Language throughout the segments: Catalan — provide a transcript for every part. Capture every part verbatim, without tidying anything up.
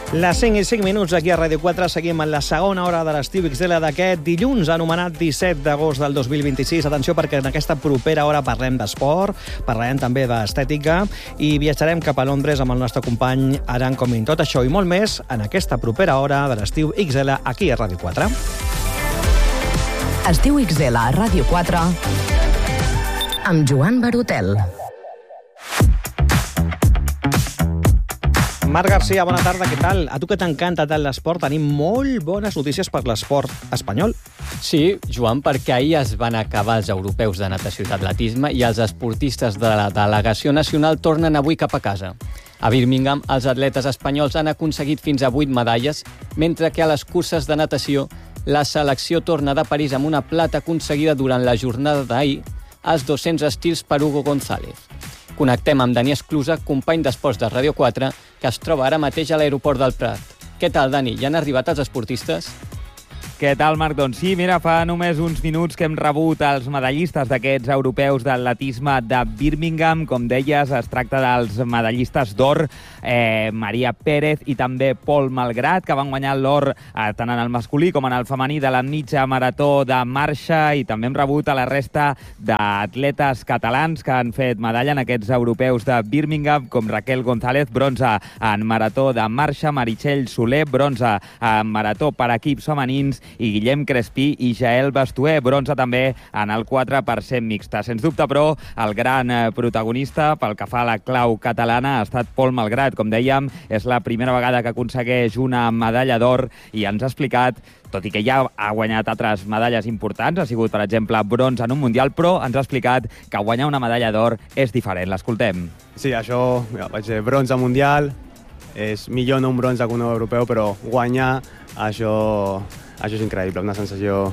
Les cinc i cinc minuts aquí a Ràdio quatre, seguim en la segona hora de l'estiu X L d'aquest dilluns, anomenat disset d'agost del dos mil vint-i-sis. Atenció, perquè en aquesta propera hora parlem d'esport, parlarem també d'estètica i viatjarem cap a Londres amb el nostre company Aran Comín. Tot això i molt més en aquesta propera hora de l'estiu X L aquí a Ràdio quatre. Estiu X L a Ràdio quatre amb Joan Barotel. Marc Garcia, bona tarda, què tal? A tu que t'encanta tant l'esport, tenim molt bones notícies per l'esport espanyol. Sí, Joan, perquè ahir es van acabar els europeus de natació i d'atletisme i els esportistes de la delegació nacional tornen avui cap a casa. A Birmingham, els atletes espanyols han aconseguit fins a vuit medalles, mentre que a les curses de natació la selecció torna de París amb una plata aconseguida durant la jornada d'ahir als dos-cents estils per Hugo González. Connectem amb Dani Esclusa, company d'esports de Ràdio quatre, que es troba ara mateix a l'aeroport del Prat. Què tal, Dani? Ja han arribat els esportistes? Què tal, Marc? Doncs sí, mira, fa només uns minuts que hem rebut els medallistes d'aquests europeus d'atletisme de Birmingham. Com deies, es tracta dels medallistes d'or, eh, Maria Pérez i també Pol Malgrat, que van guanyar l'or eh, tant en el masculí com en el femení de la mitja marató de marxa, i també hem rebut a la resta d'atletes catalans que han fet medalla en aquests europeus de Birmingham, com Raquel González, bronze en marató de marxa, Meritxell Soler, bronze en marató per equips femenins, i Guillem Crespí i Jael Bastuer, bronze també en el quatre per cent mixta. Sens dubte, però, el gran protagonista pel que fa a la clau catalana ha estat Pol Malgrat. Com dèiem, és la primera vegada que aconsegueix una medalla d'or i ens ha explicat, tot i que ja ha guanyat altres medalles importants, ha sigut, per exemple, bronze en un mundial, però ens ha explicat que guanyar una medalla d'or és diferent. L'escoltem. Sí, això, ja, vaig dir bronze mundial, és millor no un bronze que un europeu, però guanyar, això... Això és increïble, una sensació,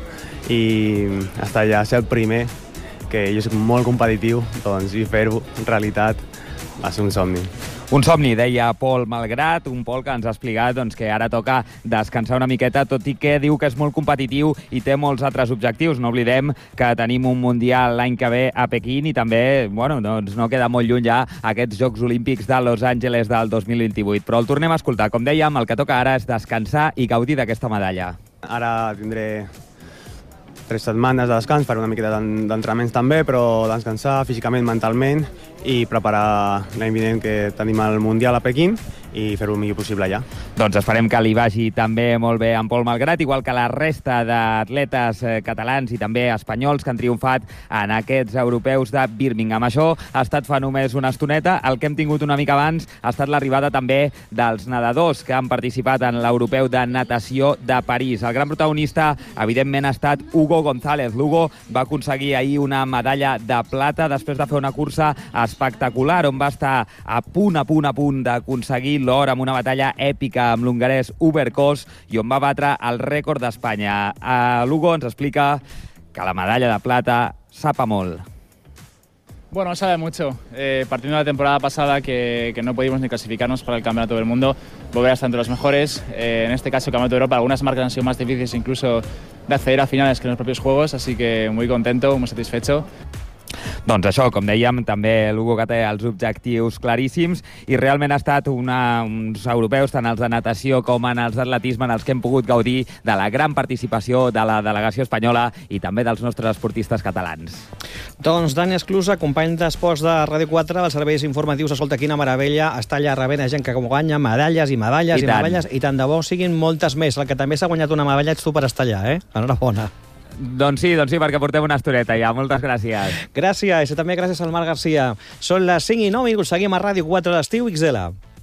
i estar allà, ser el primer, que jo soc molt competitiu, doncs, i fer-ho en realitat va ser un somni. Un somni, deia Pol Malgrat, un Pol que ens ha explicat doncs, que ara toca descansar una miqueta, tot i que diu que és molt competitiu i té molts altres objectius. No oblidem que tenim un Mundial l'any que ve a Pequín i també, bueno, doncs no queda molt lluny ja aquests Jocs Olímpics de Los Angeles del dos mil vint-i-vuit. Però el tornem a escoltar. Com dèiem, el que toca ara és descansar i gaudir d'aquesta medalla. Ara tindré tres setmanes de descans, faré una miqueta d'entrenaments també, però descansar físicament, mentalment i preparar l'any vinent que tenim el Mundial a Pequín i fer-ho el millor possible allà. Doncs esperem que li vagi també molt bé en Pol Malgrat, igual que la resta d'atletes catalans i també espanyols que han triomfat en aquests europeus de Birmingham. Això ha estat fa només una estoneta. El que hem tingut una mica abans ha estat l'arribada també dels nedadors que han participat en l'europeu de natació de París. El gran protagonista, evidentment, ha estat Hugo González. L'Hugo va aconseguir ahir una medalla de plata després de fer una cursa espectacular on va estar a punt, a punt, a punt d'aconseguir l'or amb una batalla èpica amb l'hongarès Uber Kos i on va batre el rècord d'Espanya. L'Hugo ens explica que la medalla de plata sapa molt. Bueno, sabe mucho. Eh, partiendo de la temporada pasada que, que no pudimos ni clasificarnos para el Campeonato del Mundo, volver a estar entre los mejores. Eh, en este caso, el Campeonato de Europa, algunas marcas han sido más difíciles incluso de acceder a finales que en los propios juegos, así que muy contento, muy satisfecho. Doncs això, com dèiem, també l'Hugo que té els objectius claríssims i realment ha estat una, uns europeus, tant els de natació com en els d'atletisme, en els que hem pogut gaudir de la gran participació de la delegació espanyola i també dels nostres esportistes catalans. Doncs Dani Esclusa, company d'esports de Ràdio quatre, dels serveis informatius, escolta, quina meravella, està allà rebent gent que guanya medalles i medalles i, i medalles, i tant de bo siguin moltes més. El que també s'ha guanyat una medalla ets tu per estar allà, eh? Enhorabona. Doncs sí, doncs sí, perquè portem una estoneta ja. Moltes gràcies. Gràcies, i també gràcies al Marc Garcia. Són les cinc i nou minuts, seguim a Ràdio quatre d'Estiu X L.